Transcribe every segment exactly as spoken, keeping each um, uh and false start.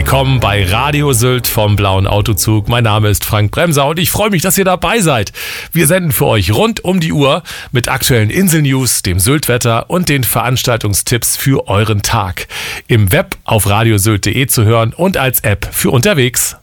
Willkommen bei Radio Sylt vom Blauen Autozug. Mein Name ist Frank Bremser und ich freue mich, dass ihr dabei seid. Wir senden für euch rund um die Uhr mit aktuellen Inselnews, dem Syltwetter und den Veranstaltungstipps für euren Tag. Im Web auf radiosylt punkt de zu hören und als App für unterwegs.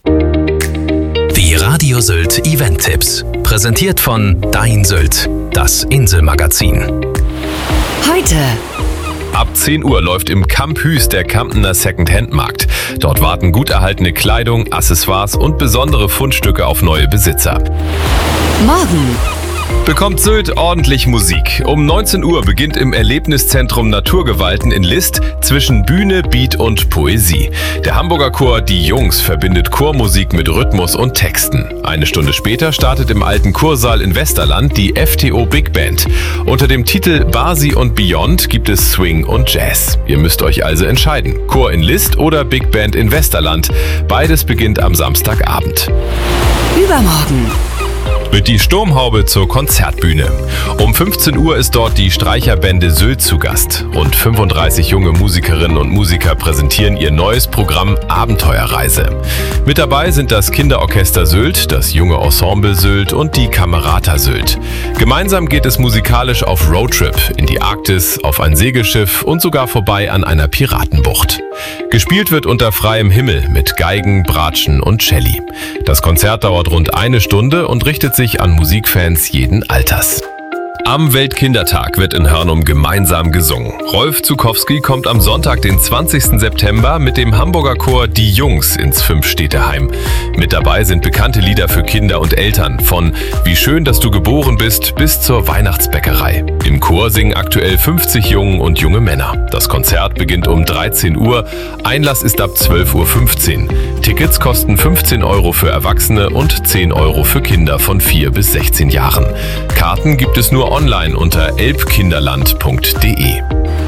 Die Radio Sylt Event-Tipps. Präsentiert von Dein Sylt, das Inselmagazin. Heute. Ab zehn Uhr läuft im Camp Hüs der Kampener Second-Hand-Markt. Dort warten gut erhaltene Kleidung, Accessoires und besondere Fundstücke auf neue Besitzer. Morgen. Bekommt Sylt ordentlich Musik. Um neunzehn Uhr beginnt im Erlebniszentrum Naturgewalten in List zwischen Bühne, Beat und Poesie. Der Hamburger Chor Die Jungs verbindet Chormusik mit Rhythmus und Texten. Eine Stunde später startet im alten Chorsaal in Westerland die F T O Big Band. Unter dem Titel Basi und Beyond gibt es Swing und Jazz. Ihr müsst euch also entscheiden. Chor in List oder Big Band in Westerland. Beides beginnt am Samstagabend. Übermorgen wird die Sturmhaube zur Konzertbühne. Um fünfzehn Uhr ist dort die Streicherbände Sylt zu Gast. Rund fünfunddreißig junge Musikerinnen und Musiker präsentieren ihr neues Programm Abenteuerreise. Mit dabei sind das Kinderorchester Sylt, das junge Ensemble Sylt und die Kamerata Sylt. Gemeinsam geht es musikalisch auf Roadtrip in die Arktis, auf ein Segelschiff und sogar vorbei an einer Piratenbucht. Gespielt wird unter freiem Himmel mit Geigen, Bratschen und Celli. Das Konzert dauert rund eine Stunde und richtet sich an Musikfans jeden Alters. Am Weltkindertag wird in Hörnum gemeinsam gesungen. Rolf Zukowski kommt am Sonntag, den zwanzigsten September, mit dem Hamburger Chor Die Jungs ins Fünfstädteheim. Mit dabei sind bekannte Lieder für Kinder und Eltern, von Wie schön, dass du geboren bist bis zur Weihnachtsbäckerei. Im Chor singen aktuell fünfzig Jungen und junge Männer. Das Konzert beginnt um dreizehn Uhr, Einlass ist ab zwölf Uhr fünfzehn. Tickets kosten fünfzehn Euro für Erwachsene und zehn Euro für Kinder von vier bis sechzehn Jahren. Karten gibt es nur online unter elbkinderland punkt de.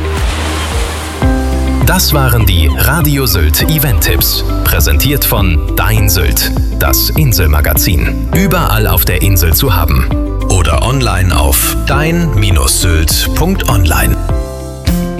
Das waren die Radio Sylt Event-Tipps. Präsentiert von Dein Sylt, das Inselmagazin. Überall auf der Insel zu haben. Oder online auf dein Bindestrich sylt punkt online.